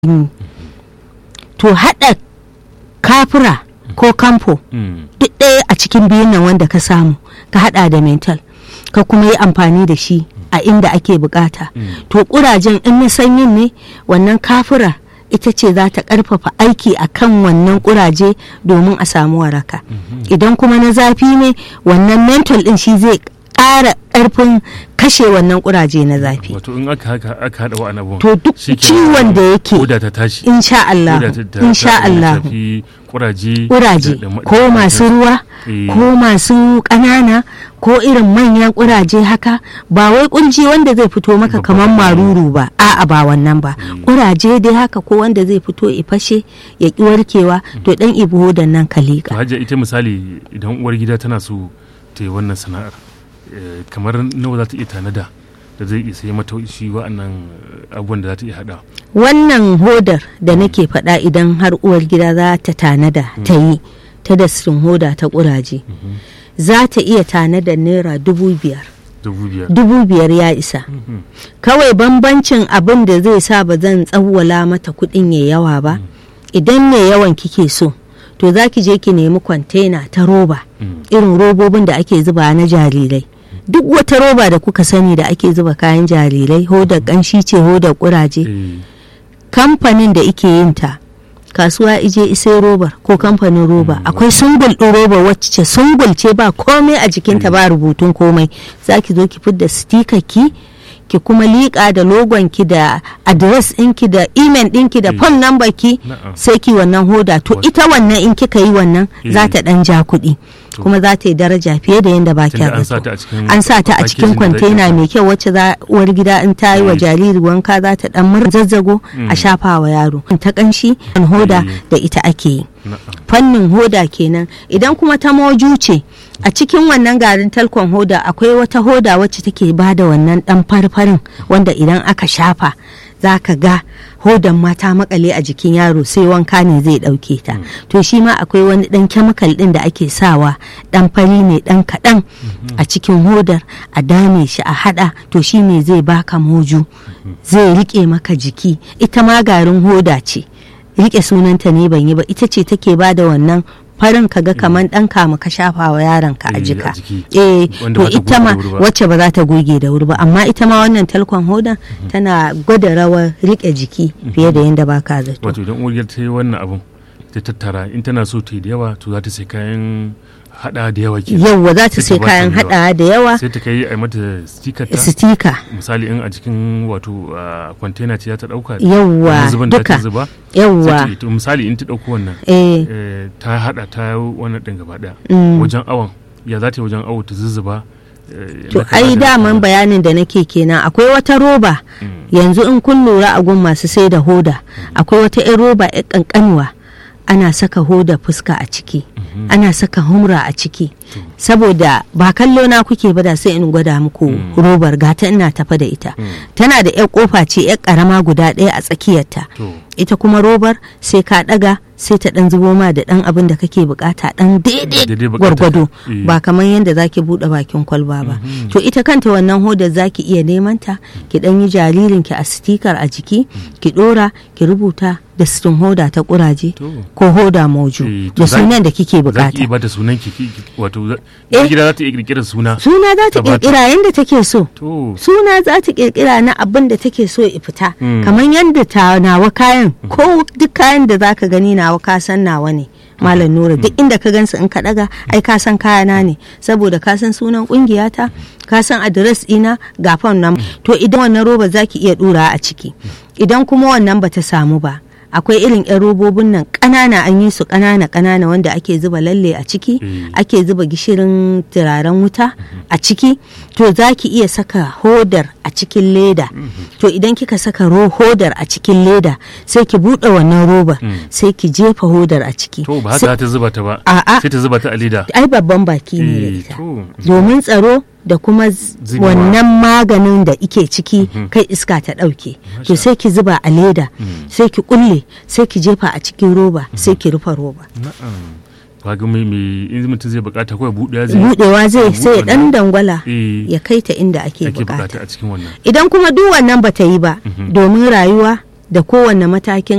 to haɗa kafura ko kamfo duk ɗaya a cikin biyun nan wanda ka samu ka haɗa da mental ka kuma yi amfani da shi a inda ake bukata to ƙurajen in na sanyin ne wannan kafura ita ce za ta ƙarfafa aiki a kan wannan ƙuraje domin a samu waraka idan kuma na zafi ne wannan mental ɗin shi zai ƙara ƙarfin kashe wannan ƙuraje na zafi. Wato in aka haɗa wa'an abubuwan to duk ciwon da yake koda ta tashi insha Allah ƙuraje ko masu ruwa ko masu ƙanana ko irin manyan ƙuraje haka ba wai ƙurji wanda zai fito maka kamar maruru ba a'a ba wannan ba ƙuraje dai haka ko wanda zai fito ya fashe ya ƙi warkewa to dan ibo da nan ka liƙa. Hajja ita misali idan uwar gida tana so ta yi wannan sana'ar kamar nawa za ta iya tanada da zai iya sai mata shi wa'annan abubuwan da za ta iya hada. Wannan hodar da nake faɗa idan har uwar gida za ta tanada ta yi ta da hoda ta ƙuraje za ta iya tanada naira 5,000 ya isa. Kawai bambancin abin da zai sa ba zan tsawwala mata kuɗin ya yawa ba idan mai yawan kike so to za ki je ki nemi kwantena ta roba irin robobin da ake zuba na jarirai duk wata roba da kuka sani da ake zuba kayan jarirai hodar ƙanshi ce hodar ƙuraje kamfanin da ike yin ta kasuwa ije isai robar ko kamfanin roba akwai sungul ɗin roba wacce sungul ce ba komai a jikinta ba rubutun komai za ki zo ki fidda sticker ki kuma liƙa da logon ki da address ɗinki da email ɗinki da phone number ki sai ki wannan hoda to ita wannan in kika yi wannan za ta ɗan ja kuɗi kuma za ta yi daraja fiye da yadda ba kya zato an sa ta a cikin kwantena mai kyau wacce uwar gida in ta yi wa jariri wanka za ta ɗan zazzago a shafa wa yaro ta ƙanshi hoda da ita ake yi fannin hoda kenan idan kuma ta moju ce a cikin wannan garin talkon hoda akwai wata hoda wacce take bada wannan dan farfarin wanda idan aka shafa za ka ga hodan mata makale a jikin yaro sai wanka ne zai dauke ta to shi ma akwai wani dan chemical din da ake sawa dan fari ne dan kadan a cikin hodar a dame shi a hada to shi ne zai baka moju zai rike maka jiki ita ma garin hoda ce rike sunanta ne ban yi ba ita ce take bada wannan farin ka ga kaman dan kama ka shafa wa yaron ka a jika to ita ma wacce ba za ta goge da wuri ba amma ita ma wannan talkon hoda tana gwada rawar rike jiki fiye da yadda baka zato. Wato idan uwar ta yi wannan abun ta tattara in tana so ta yi da yawa to za ta sai kayan hada da yawa ke yawa za ta sai kayan hada da yawa sai ta kai a mata sticker misali in a cikin wato container ce za ta dauka yawa duka yawa misali in ta dauko wannan ta hada ta wannan din gaba daya wajen awon ya za ta yi wajen awo ta zuzzuba to ai daman bayanin da nake kenan akwai wata roba yanzu in kun lura a gun masu sai da hoda akwai wata roba ƴan kankanuwa ana saka hoda fuska a ciki ana saka humra a ciki saboda ba kallo na kuke ba da sai in gwada muku robar gata ina tafa da ita tana da yar kofa ce yar karama guda ɗaya a tsakiyarta ita kuma robar sai ka daga sai ta dan zubo ma da dan abin da kake bukata dan daidai gwargwado ba kamar yadda zaki bude bakin kwalba ba to ita kanta wannan hodar zaki iya neman ta ki dan yi jaririn ki a sticker a jiki ki dora ki rubuta da sitin hoda ta kuraje ko hoda moju da sunan da kike bukata zaki ba da sunan ki wato gida za ta iya kirkira suna za ta kirkira yanda take so suna za ta kirkira na abin da take so ya fita kamar yadda ta nawa kayan ko duk kayan da zaka gani nawa ka san nawa ne Malam Nura duk inda ka gansu in ka daga ai ka san kayana ne saboda ka san sunan kungiyata ka san address ina ga phone nan to idan wannan roba zaki iya dura a ciki idan kuma wannan bata samu ba akwai irin yan robobin nan ƙanana an yi su ƙanana wanda ake zuba lalle a ciki ake zuba gishirin turaren wuta a ciki to za ki iya saka hodar a cikin leda to idan kika saka hodar a cikin leda sai ki buɗe wannan robar sai ki jefa hodar a ciki to ba haka ta zuba ta ba sai ta zuba ta a leda ai babban baki ne da ita domin tsaro da kuma wannan maganin da ike ciki kai iska ta ɗauke to sai ki zuba a leda sai ki kulle sai ki jefa a cikin roba sai ki rufe roba kaga mai in mutum zai bukata kawai budewa zai sai ya dan dangwala ya kai ta inda ake bukata a cikin wannan idan kuma duk wannan bata yi ba domin rayuwa da kowanne matakin